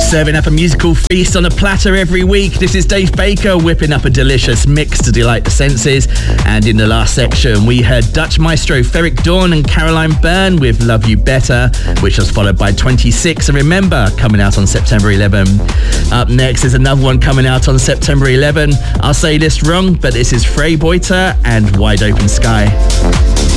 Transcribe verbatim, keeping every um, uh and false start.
Serving up a musical feast on a platter every week. This is Dave Baker whipping up a delicious mix to delight the senses. And in the last section, we heard Dutch maestro Ferric Dawn and Caroline Byrne with Love You Better, which was followed by twenty-six and Remember, coming out on September eleventh. Up next is another one coming out on September eleventh. I'll say this wrong, but this is Frey Boiter and Wide Open Sky.